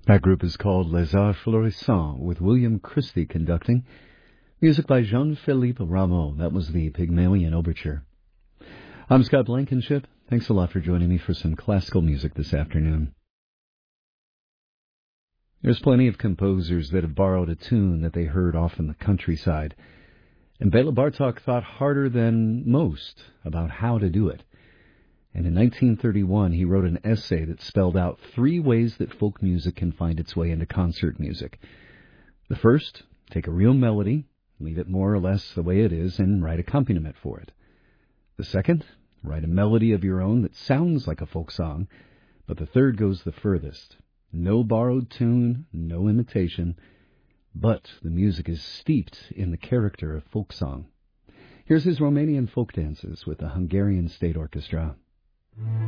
That group is called Les Arts Florissants, with William Christie conducting. Music by Jean-Philippe Rameau. That was the Pygmalion Overture. I'm Scott Blankenship. Thanks a lot for joining me for some classical music this afternoon. There's plenty of composers that have borrowed a tune that they heard off in the countryside. And Bela Bartok thought harder than most about how to do it. And in 1931, he wrote an essay that spelled out 3 ways that folk music can find its way into concert music. The first, take a real melody, leave it more or less the way it is, and write accompaniment for it. The second, write a melody of your own that sounds like a folk song. But the third goes the furthest. No borrowed tune, no imitation, but the music is steeped in the character of folk song. Here's his Romanian folk dances with the Hungarian State Orchestra.